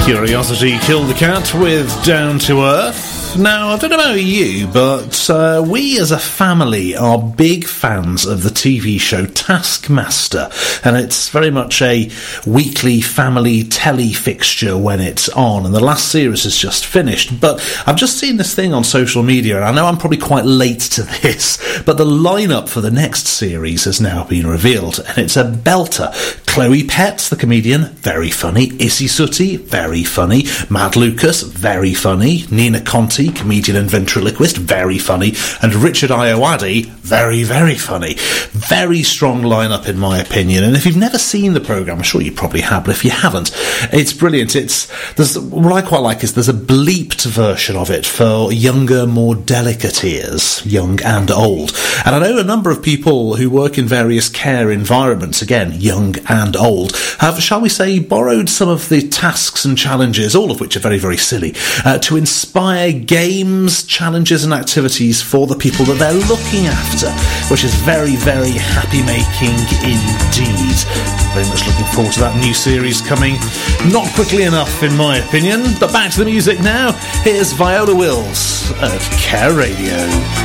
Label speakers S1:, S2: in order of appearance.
S1: Curiosity killed the cat with Down to Earth. Now, I don't know about you, but we as a family are big fans of the TV show Taskmaster, and it's very much a weekly family telly fixture when it's on, and the last series has just finished. But I've just seen this thing on social media, and I know I'm probably quite late to this, but the lineup for the next series has now been revealed, and it's a belter. Chloe Petts, the comedian, very funny. Issy Sooty, very funny. Mad Lucas, very funny. Nina Conti, comedian and ventriloquist, very funny. And Richard Ayoade, very, very funny. Very strong lineup, in my opinion. And if you've never seen the programme, I'm sure you probably have, but if you haven't, it's brilliant. What I quite like is there's a bleeped version of it for younger, more delicate ears, young and old. And I know a number of people who work in various care environments, again, young and old, have, shall we say, borrowed some of the tasks and challenges, all of which are very, very silly, to inspire games, challenges and activities for the people that they're looking after, which is very, very happy-making indeed. Very much looking forward to that new series coming not quickly enough, in my opinion. But back to the music now. Here's Viola Wills at Care Radio.